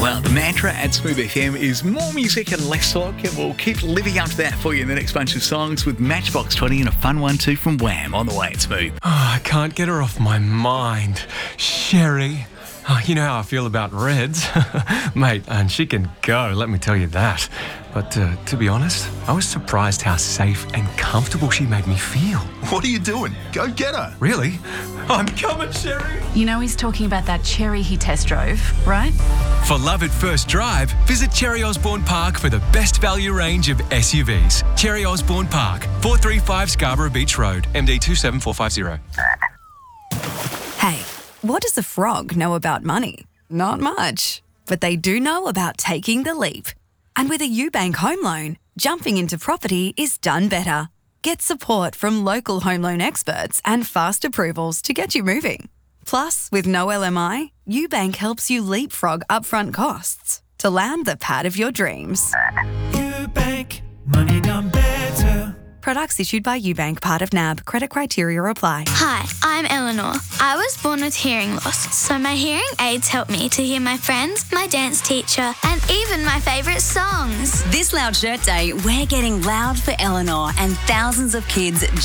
Well, the mantra at Smooth FM is more music and less talk, and we'll keep living up to that for you in the next bunch of songs with Matchbox 20 and a fun one too from Wham on the way at Smooth. I can't get her off my mind. Sherry. You know how I feel about Reds. Mate, and she can go, let me tell you that. But to be honest, I was surprised how safe and comfortable she made me feel. What are you doing? Go get her. Really? I'm coming, Sherry. You know he's talking about that Cherry he test drove, right? For love at first drive, visit Cherry Osborne Park for the best value range of SUVs. Cherry Osborne Park, 435 Scarborough Beach Road, MD 27450. Hey, what does a frog know about money? Not much. But they do know about taking the leap. And with a UBank home loan, jumping into property is done better. Get support from local home loan experts and fast approvals to get you moving. Plus, with no LMI, UBank helps you leapfrog upfront costs to land the pad of your dreams. UBank, money done better. Products issued by UBank, part of NAB. Credit criteria apply. Hi, I'm Eleanor. I was born with hearing loss, so my hearing aids help me to hear my friends, my dance teacher, and even my favourite songs. This Loud Shirt Day, we're getting loud for Eleanor and thousands of kids